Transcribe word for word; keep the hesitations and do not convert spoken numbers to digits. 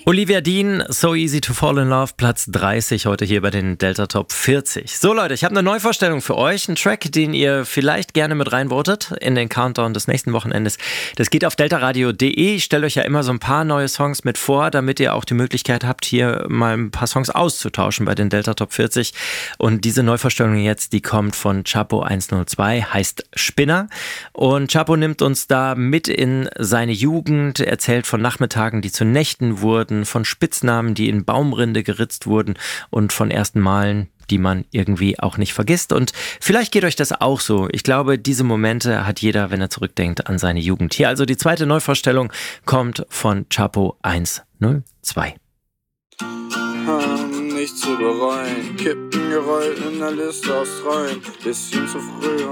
Olivia Dean, So Easy to Fall in Love, Platz dreißig heute hier bei den Delta Top vierzig. So Leute, ich habe eine Neuvorstellung für euch, einen Track, den ihr vielleicht gerne mit reinvotet in den Countdown des nächsten Wochenendes. Das geht auf deltaradio punkt de. Ich stelle euch ja immer so ein paar neue Songs mit vor, damit ihr auch die Möglichkeit habt, hier mal ein paar Songs auszutauschen bei den Delta Top vierzig. Und diese Neuvorstellung jetzt, die kommt von Chapo hundertzwei, heißt Spinner. Und Chapo nimmt uns da mit in seine Jugend, erzählt von Nachmittagen, die zu Nächten wurden, von Spitznamen, die in Baumrinde geritzt wurden und von ersten Malen, die man irgendwie auch nicht vergisst. Und vielleicht geht euch das auch so. Ich glaube, diese Momente hat jeder, wenn er zurückdenkt an seine Jugend. Hier also die zweite Neuvorstellung kommt von Chapo hundertzwei. Haben nichts zu bereuen, Kippen gerollt in der Liste aus Träumen, bisschen zu früh